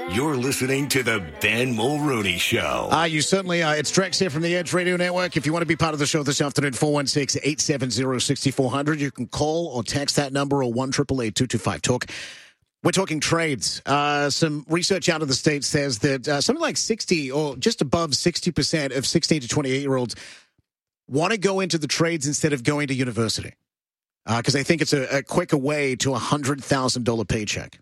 You're listening to the Ben Mulrooney Show. You certainly are. It's Drex here from the Edge Radio Network. If you want to be part of the show this afternoon, 416-870-6400. You can call or text that number or 1-888-225-TALK. We're talking trades. Some research out of the States says that something like 60 or just above 60% of 16 to 28-year-olds want to go into the trades instead of going to university because they think it's a quicker way to a $100,000 paycheck.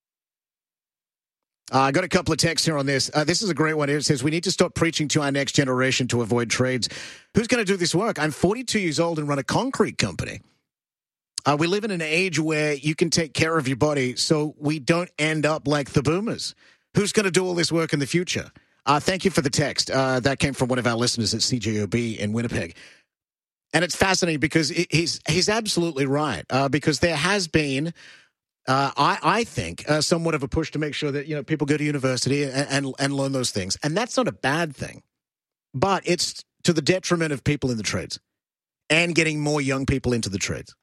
I got a couple of texts here on this. This is a great one. It says, we need to stop preaching to our next generation to avoid trades. Who's going to do this work? I'm 42 years old and run a concrete company. We live in an age where you can take care of your body so we don't end up like the boomers. Who's going to do all this work in the future? Thank you for the text. That came from one of our listeners at CJOB in Winnipeg. And it's fascinating because he's absolutely right, because there has been... I think somewhat of a push to make sure that people go to university and learn those things, and that's not a bad thing, but it's to the detriment of people in the trades and getting more young people into the trades.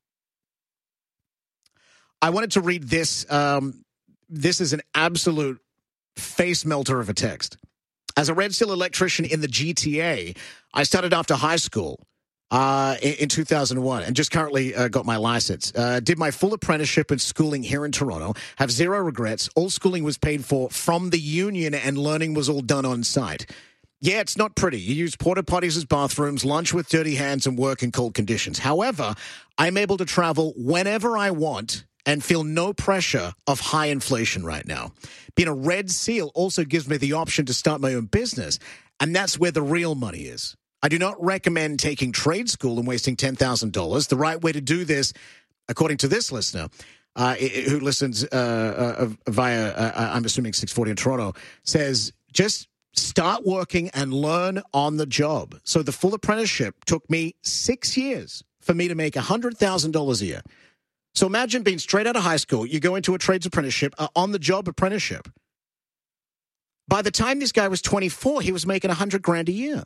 I wanted to read this. This is an absolute face melter of a text. As a red steel electrician in the GTA, I started after high school. In 2001, and just currently got my license. Did my full apprenticeship and schooling here in Toronto. Have zero regrets. All schooling was paid for from the union, and learning was all done on site. Yeah, it's not pretty. You use porta potties as bathrooms, lunch with dirty hands, and work in cold conditions. However, I'm able to travel whenever I want and feel no pressure of high inflation right now. Being a red seal also gives me the option to start my own business, and that's where the real money is. I do not recommend taking trade school and wasting $10,000. The right way to do this, according to this listener, who listens via, I'm assuming 640 in Toronto, says just start working and learn on the job. So the full apprenticeship took me 6 years for me to make $100,000 a year. So imagine being straight out of high school. You go into a trades apprenticeship, on-the-job apprenticeship. By the time this guy was 24, he was making $100,000 a year.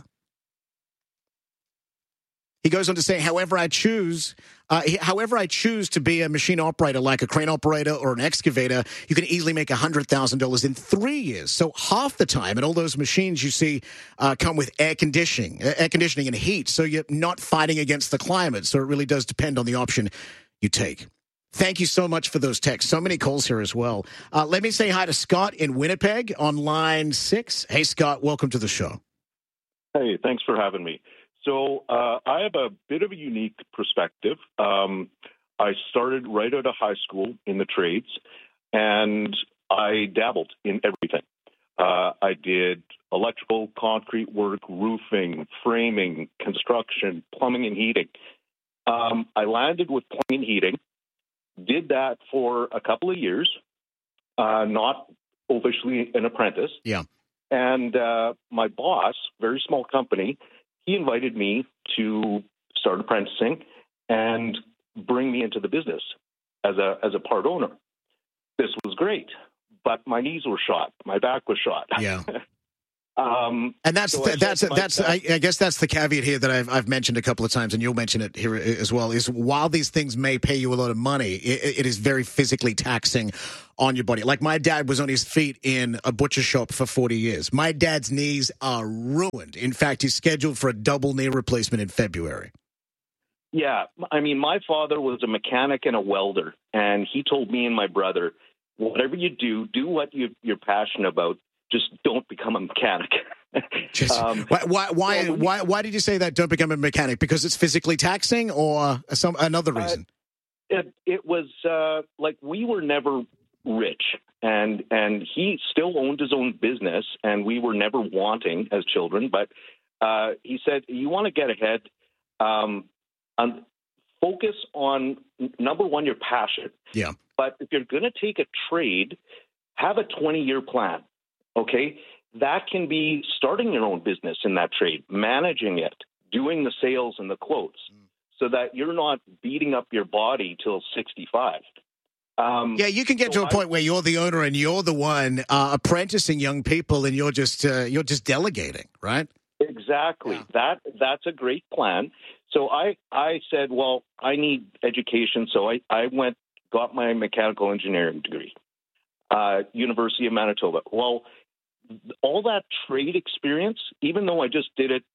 He goes on to say, however I choose to be a machine operator, like a crane operator or an excavator, you can easily make $100,000 in 3 years. So half the time, and all those machines you see come with air conditioning and heat. So you're not fighting against the climate. So it really does depend on the option you take. Thank you so much for those texts. So many calls here as well. Let me say hi to Scott in Winnipeg on line 6. Hey, Scott, welcome to the show. Hey, thanks for having me. So I have a bit of a unique perspective. I started right out of high school in the trades, and I dabbled in everything. I did electrical, concrete work, roofing, framing, construction, plumbing and heating. I landed with plumbing and heating, did that for a couple of years, not officially an apprentice. Yeah. And my boss, very small company, he invited me to start apprenticing and bring me into the business as a part owner. This was great, but my knees were shot, my back was shot. Yeah. And I guess that's the caveat here that I've mentioned a couple of times, and you'll mention it here as well, is while these things may pay you a lot of money, it is very physically taxing on your body. Like my dad was on his feet in a butcher shop for 40 years. My dad's knees are ruined. In fact, he's scheduled for a double knee replacement in February. Yeah. I mean, my father was a mechanic and a welder, and he told me and my brother, whatever you do what you're passionate about. Just don't become a mechanic. Why did you say that? Don't become a mechanic? Because it's physically taxing, or another reason? It was like we were never rich, and he still owned his own business, and we were never wanting as children. But he said, you want to get ahead, and focus on number one, your passion. Yeah. But if you're going to take a trade, have a 20-year plan. Okay, that can be starting your own business in that trade, managing it, doing the sales and the quotes, so that you're not beating up your body till 65. Yeah, you can get to a point where you're the owner and you're the one apprenticing young people, and you're just delegating, right? Exactly. Yeah. That's a great plan. So I said, well, I need education, so I got my mechanical engineering degree. University of Manitoba. Well, all that trade experience, even though I just did it,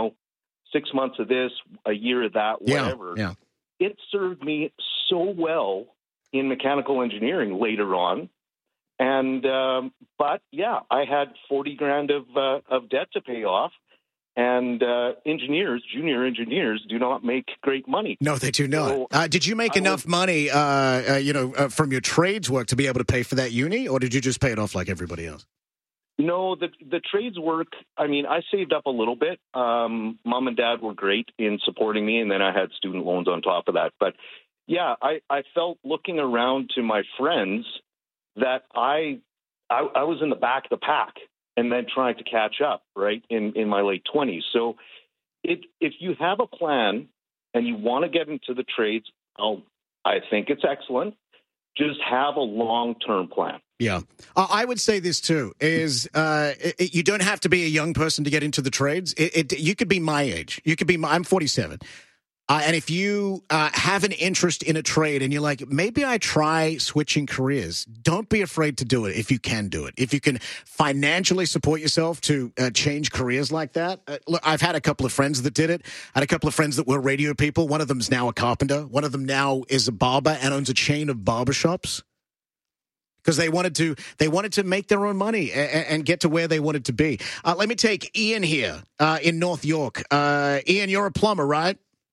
6 months of this, a year of that, whatever, it served me so well in mechanical engineering later on. And, but yeah, I had 40 grand of debt to pay off. And junior engineers do not make great money. No, they do not. So, did you make enough money, from your trades work to be able to pay for that uni, or did you just pay it off like everybody else? No, the trades work, I saved up a little bit. Mom and Dad were great in supporting me, and then I had student loans on top of that. But, yeah, I felt looking around to my friends that I was in the back of the pack. And then trying to catch up, right, in my late 20s. So if you have a plan and you want to get into the trades, I think it's excellent. Just have a long-term plan. Yeah. I would say this, too, is you don't have to be a young person to get into the trades. You could be my age. I'm 47. And if you have an interest in a trade and you're like, maybe I try switching careers, don't be afraid to do it if you can do it. If you can financially support yourself to change careers like that. Look, I've had a couple of friends that did it. I had a couple of friends that were radio people. One of them's now a carpenter. One of them now is a barber and owns a chain of barbershops. Because they wanted to make their own money and get to where they wanted to be. Let me take Ian here in North York. Ian, you're a plumber, right?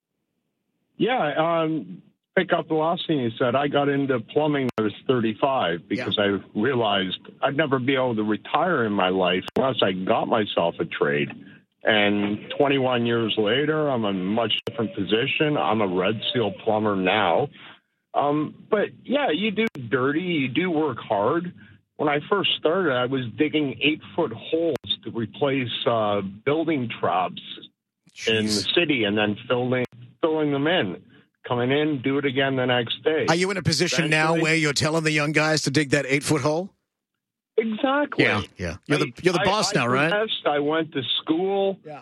Yeah, pick up the last thing you said. I got into plumbing when I was 35 because I realized I'd never be able to retire in my life unless I got myself a trade. And 21 years later, I'm in a much different position. I'm a Red Seal plumber now. But, yeah, you do dirty. You do work hard. When I first started, I was digging 8-foot holes to replace building traps in the city and then filling them in, coming in, do it again the next day. Are you in a position now where you're telling the young guys to dig that 8-foot hole? Exactly. Yeah. You're the boss now, right? I went to school. Yeah.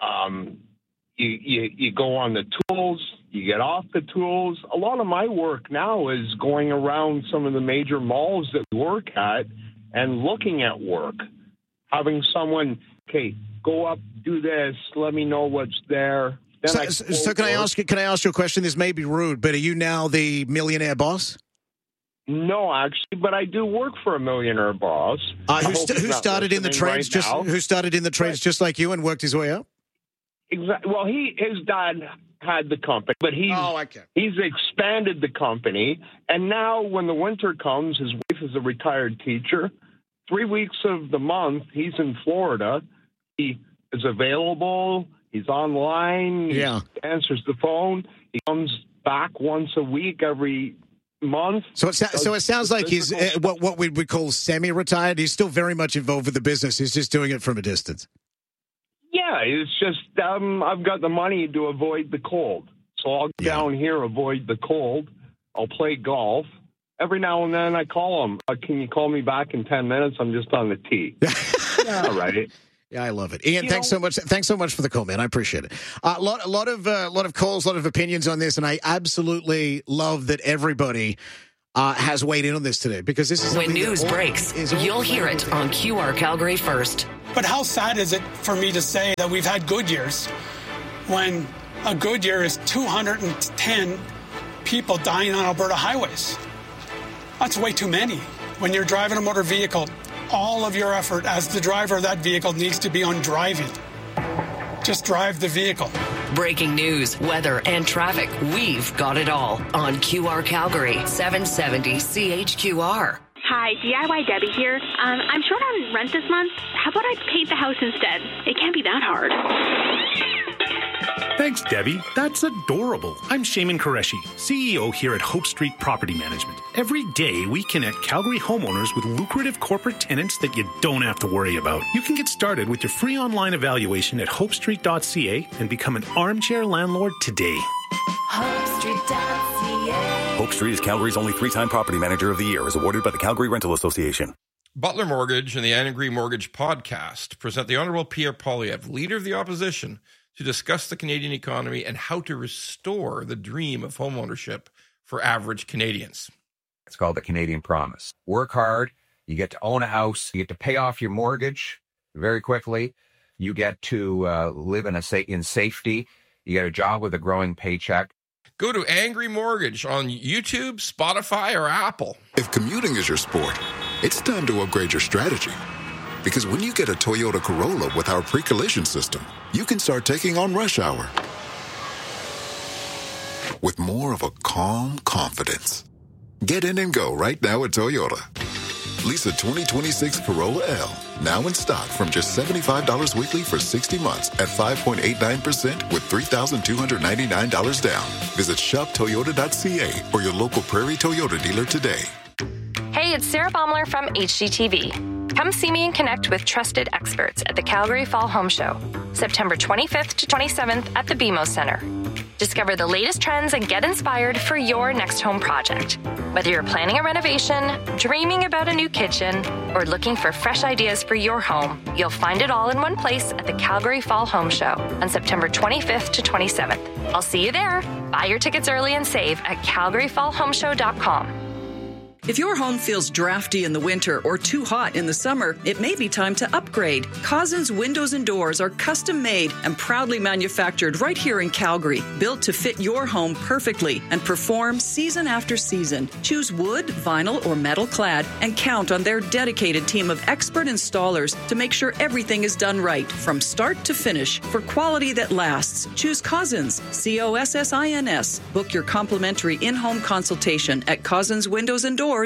You go on the tools. You get off the tools. A lot of my work now is going around some of the major malls that we work at and looking at work, having someone, go up, do this, let me know what's there. So can I ask you a question? This may be rude, but are you now the millionaire boss? No, actually, but I do work for a millionaire boss. Who started in the trades just like you and worked his way up? Exactly. Well, his dad had the company, but he's expanded the company, and now when the winter comes, his wife is a retired teacher. 3 weeks of the month, he's in Florida. He is available. He's online. He answers the phone. He comes back once a week every month. So it sounds like he's what we would call semi-retired. He's still very much involved with the business. He's just doing it from a distance. Yeah, it's just I've got the money to avoid the cold. So I'll go down here, avoid the cold. I'll play golf. Every now and then I call him. Can you call me back in 10 minutes? I'm just on the tee. Yeah, right. Yeah, I love it, Ian. Thanks so much. Thanks so much for the call, man. I appreciate it. A lot of calls, a lot of opinions on this, and I absolutely love that everybody has weighed in on this today because this is when news breaks. You'll hear it on QR Calgary first. But how sad is it for me to say that we've had good years when a good year is 210 people dying on Alberta highways? That's way too many. When you're driving a motor vehicle, all of your effort as the driver of that vehicle needs to be on driving. Just drive the vehicle. Breaking news, weather, and traffic. We've got it all on QR Calgary, 770 CHQR. Hi, DIY Debbie here. I'm short on rent this month. How about I paint the house instead? It can't be that hard. Thanks, Debbie. That's adorable. I'm Shaman Qureshi, CEO here at Hope Street Property Management. Every day, we connect Calgary homeowners with lucrative corporate tenants that you don't have to worry about. You can get started with your free online evaluation at hopestreet.ca and become an armchair landlord today. HopeStreet.ca. Hope Street is Calgary's only 3-time Property Manager of the Year, as awarded by the Calgary Rental Association. Butler Mortgage and the Anne Green Mortgage podcast present the Honourable Pierre Poilievre, Leader of the Opposition, to discuss the Canadian economy and how to restore the dream of homeownership for average Canadians. It's called the Canadian Promise. Work hard, You get to own a house. You get to pay off your mortgage very quickly. You get to live in safety. You get a job with a growing paycheck. Go to Angry Mortgage on YouTube, Spotify, or Apple. If commuting is your sport, it's time to upgrade your strategy. Because when you get a Toyota Corolla with our pre-collision system, you can start taking on rush hour with more of a calm confidence. Get in and go right now at Toyota. Lease a 2026 Corolla L, now in stock from just $75 weekly for 60 months at 5.89% with $3,299 down. Visit shoptoyota.ca or your local Prairie Toyota dealer today. Hey, it's Sarah Baumler from HGTV. Come see me and connect with trusted experts at the Calgary Fall Home Show, September 25th to 27th at the BMO Center. Discover the latest trends and get inspired for your next home project. Whether you're planning a renovation, dreaming about a new kitchen, or looking for fresh ideas for your home, you'll find it all in one place at the Calgary Fall Home Show on September 25th to 27th. I'll see you there. Buy your tickets early and save at calgaryfallhomeshow.com. If your home feels drafty in the winter or too hot in the summer, it may be time to upgrade. Cousins Windows and Doors are custom made and proudly manufactured right here in Calgary, built to fit your home perfectly and perform season after season. Choose wood, vinyl, or metal clad and count on their dedicated team of expert installers to make sure everything is done right from start to finish for quality that lasts. Choose Cousins, COSSINS. Book your complimentary in-home consultation at cousinswindowsanddoors.com.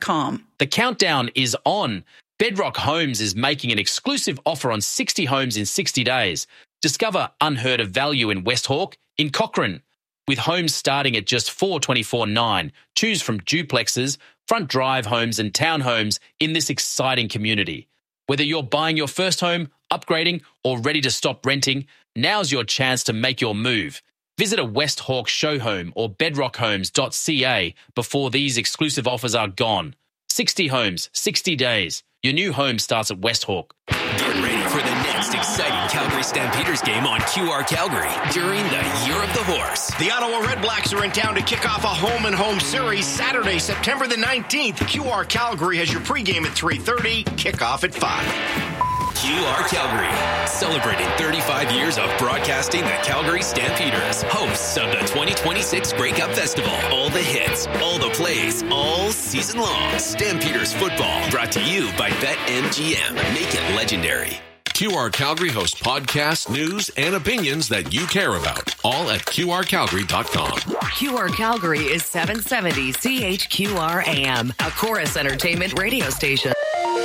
The countdown is on. Bedrock Homes is making an exclusive offer on 60 homes in 60 days. Discover unheard of value in West Hawke, in Cochrane. With homes starting at just $424,900. Choose from duplexes, front drive homes and townhomes in this exciting community. Whether you're buying your first home, upgrading, or ready to stop renting, now's your chance to make your move. Visit a West Hawke show home or bedrockhomes.ca before these exclusive offers are gone. 60 homes, 60 days. Your new home starts at West Hawke. Get ready for the next exciting Calgary Stampeders game on QR Calgary during the Year of the Horse. The Ottawa Red Blacks are in town to kick off a home-and-home series Saturday, September the 19th. QR Calgary has your pregame at 3:30, kickoff at 5. QR Calgary, celebrating 35 years of broadcasting the Calgary Stampeders, hosts of the 2026 Grey Cup Festival. All the hits, all the plays, all season long. Stampeders football, brought to you by BetMGM. Make it legendary. QR Calgary hosts podcasts, news, and opinions that you care about. All at QRCalgary.com. QR Calgary is 770 CHQR AM, a Chorus Entertainment radio station.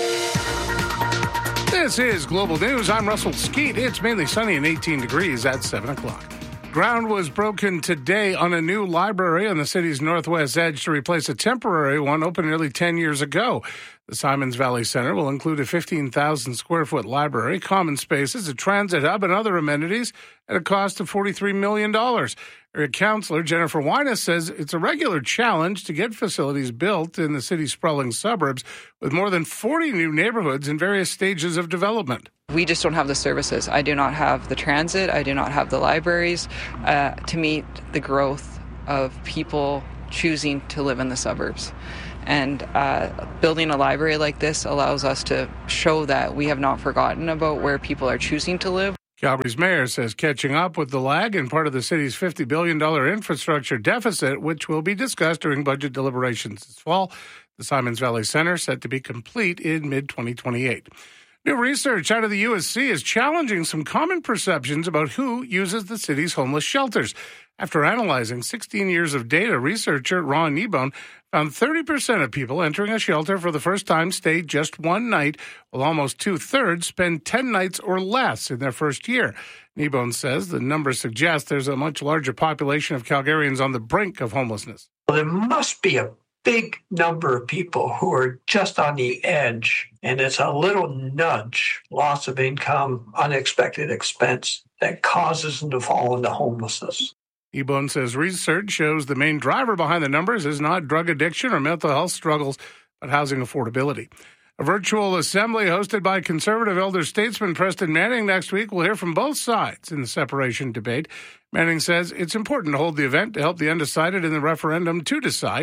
This is Global News. I'm Russell Skeet. It's mainly sunny and 18 degrees at 7 o'clock. Ground was broken today on a new library on the city's northwest edge to replace a temporary one opened nearly 10 years ago. The Simons Valley Center will include a 15,000-square-foot library, common spaces, a transit hub, and other amenities at a cost of $43 million. Area Councillor Jennifer Wyness says it's a regular challenge to get facilities built in the city's sprawling suburbs with more than 40 new neighborhoods in various stages of development. We just don't have the services. I do not have the transit. I do not have the libraries to meet the growth of people choosing to live in the suburbs. And building a library like this allows us to show that we have not forgotten about where people are choosing to live. Calgary's mayor says catching up with the lag in part of the city's $50 billion infrastructure deficit, which will be discussed during budget deliberations this fall. The Simons Valley Center set to be complete in mid-2028. New research out of the USC is challenging some common perceptions about who uses the city's homeless shelters. After analyzing 16 years of data, researcher Ron Kneebone found 30% of people entering a shelter for the first time stay just one night, while almost two-thirds spend 10 nights or less in their first year. Kneebone says the numbers suggest there's a much larger population of Calgarians on the brink of homelessness. Well, there must be a big number of people who are just on the edge, and it's a little nudge, loss of income, unexpected expense, that causes them to fall into homelessness. Ebone says research shows the main driver behind the numbers is not drug addiction or mental health struggles, but housing affordability. A virtual assembly hosted by conservative elder statesman Preston Manning next week will hear from both sides in the separation debate. Manning says it's important to hold the event to help the undecided in the referendum to decide.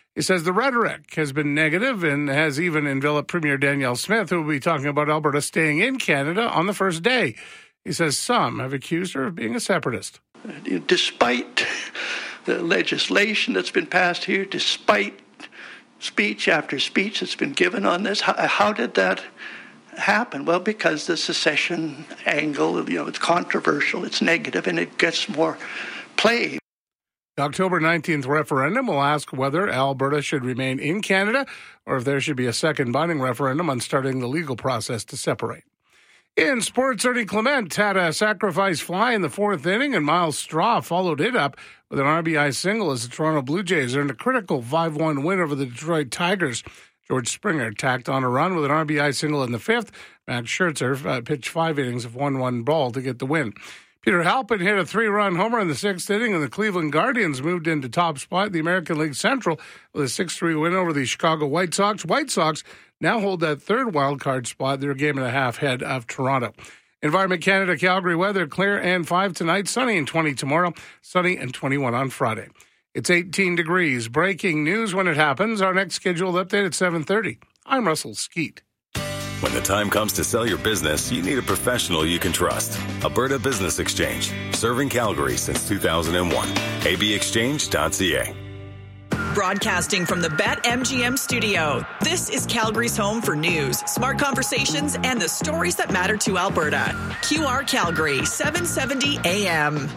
He says the rhetoric has been negative and has even enveloped Premier Danielle Smith, who will be talking about Alberta staying in Canada on the first day. He says some have accused her of being a separatist. Despite the legislation that's been passed here, despite speech after speech that's been given on this, how did that happen? Well, because the secession angle, it's controversial, it's negative, and it gets more play. The October 19th referendum will ask whether Alberta should remain in Canada or if there should be a second binding referendum on starting the legal process to separate. In sports, Ernie Clement had a sacrifice fly in the fourth inning, and Miles Straw followed it up with an RBI single as the Toronto Blue Jays earned a critical 5-1 win over the Detroit Tigers. George Springer tacked on a run with an RBI single in the fifth. Max Scherzer pitched 5 innings of 1-1 ball to get the win. Peter Halpin hit a 3-run homer in the sixth inning, and the Cleveland Guardians moved into top spot in the American League Central with a 6-3 win over the Chicago White Sox. White Sox now hold that third wild card spot. They're a game and a half ahead of Toronto. Environment Canada, Calgary weather, clear and 5 tonight, sunny and 20 tomorrow, sunny and 21 on Friday. It's 18 degrees. Breaking news when it happens. Our next scheduled update at 7:30. I'm Russell Skeet. When the time comes to sell your business, you need a professional you can trust. Alberta Business Exchange, serving Calgary since 2001. abexchange.ca. Broadcasting from the BetMGM studio, this is Calgary's home for news, smart conversations, and the stories that matter to Alberta. QR Calgary, 770 AM.